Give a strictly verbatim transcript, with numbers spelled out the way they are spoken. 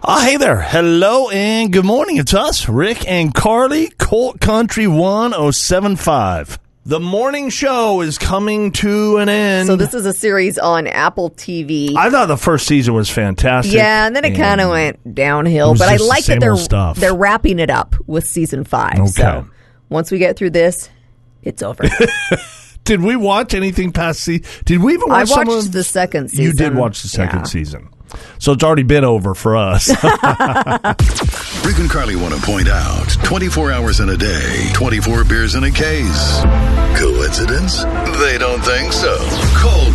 Oh, hey there. Hello and good morning. It's us, Rick and Carly, Colt Country one oh seven point five. The morning show is coming to an end. So this is a series on Apple T V. I thought the first season was fantastic. Yeah, and then it kind of went downhill. But I like the that they're stuff. they're wrapping it up with season five. Okay. So once we get through this, it's over. Did we watch anything past season? Did we even watch I watched some of the second season. You did watch the second yeah. season. So it's already been over for us. Rick and Carly want to point out, twenty-four hours in a day, twenty-four beers in a case. Coincidence? They don't think so. Cold